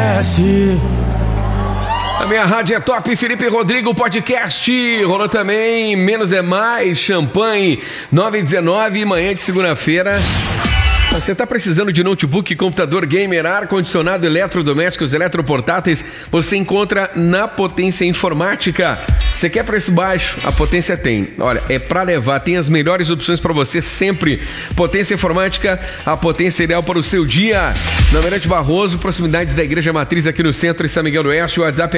podcast. A minha rádio é top, Felipe Rodrigo Podcast. Rolou também Menos é Mais, Champanhe, 9h19, manhã de segunda-feira. Você está precisando de notebook, computador gamer, ar-condicionado, eletrodomésticos, eletroportáteis? Você encontra na Potência Informática. Você quer preço baixo? A Potência tem. Olha, é para levar, tem as melhores opções para você sempre. Potência Informática, a potência ideal para o seu dia. Na Almirante Barroso, proximidades da Igreja Matriz aqui no centro, em São Miguel do Oeste. O WhatsApp é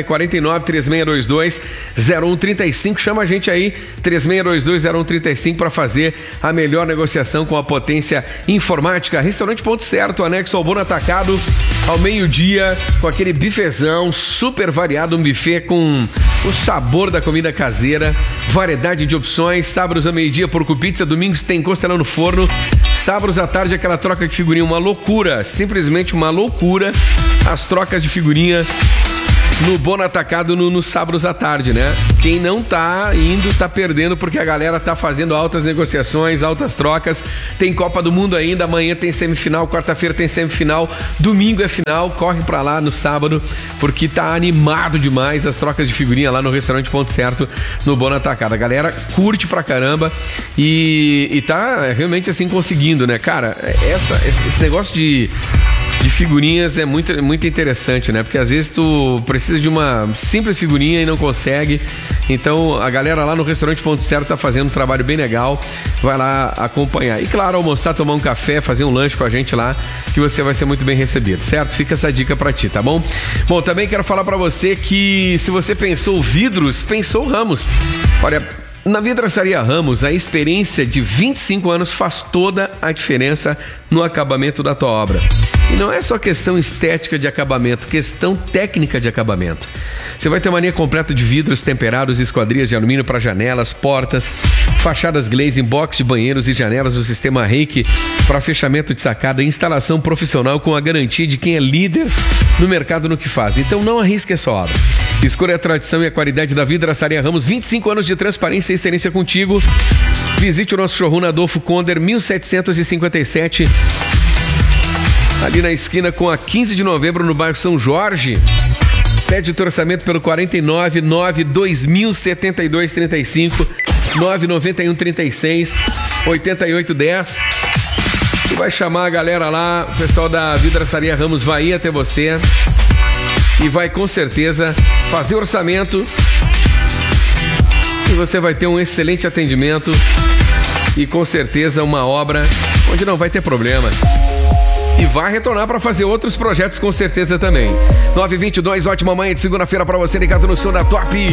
49-3622-0135. Chama a gente aí, 3622-0135, para fazer a melhor negociação com a Potência Informática. Restaurante Ponto Certo, anexo ao Bom Atacado, ao meio-dia, com aquele bifezão super variado, um buffet com o sabor da comida caseira, variedade de opções. Sábados ao meio-dia, porco pizza, domingos tem costelão no forno, sábados à tarde aquela troca de figurinha, uma loucura, simplesmente uma loucura, as trocas de figurinha no Bom Atacado no sábados à tarde, né? Quem não tá indo tá perdendo, porque a galera tá fazendo altas negociações, altas trocas. Tem Copa do Mundo ainda, amanhã tem semifinal, quarta-feira tem semifinal, domingo é final. Corre pra lá no sábado, porque tá animado demais as trocas de figurinha lá no Restaurante Ponto Certo, no Bom Atacado. A galera curte pra caramba e tá realmente assim conseguindo, né? Cara, esse negócio de figurinhas é muito interessante, né? Porque às vezes tu precisa de uma simples figurinha e não consegue. Então a galera lá no Restaurante Ponto Certo tá fazendo um trabalho bem legal. Vai lá acompanhar. E claro, almoçar, tomar um café, fazer um lanche com a gente lá, que você vai ser muito bem recebido, certo? Fica essa dica pra ti, tá bom? Bom, também quero falar pra você que se você pensou vidros, pensou Ramos. Olha, na Vidraçaria Ramos, a experiência de 25 anos faz toda a diferença no acabamento da tua obra. E não é só questão estética de acabamento, questão técnica de acabamento. Você vai ter uma linha completa de vidros temperados e esquadrias de alumínio para janelas, portas, fachadas glazing, box de banheiros e janelas do sistema Reiki para fechamento de sacada e instalação profissional com a garantia de quem é líder no mercado no que faz. Então não arrisque essa obra. Escolha a tradição e a qualidade da Vidraçaria Ramos, 25 anos de transparência e excelência contigo. Visite o nosso showroom na Adolfo Conder, 1757, ali na esquina com a 15 de novembro, no bairro São Jorge. Pede o teu orçamento pelo 499-2072-35, 991-36-8810. Tu vai chamar a galera lá, o pessoal da Vidraçaria Ramos vai ir até você e vai com certeza fazer orçamento, e você vai ter um excelente atendimento e com certeza uma obra onde não vai ter problema. E vai retornar para fazer outros projetos com certeza também. 9h22, ótima manhã de segunda-feira para você ligado no som da Top.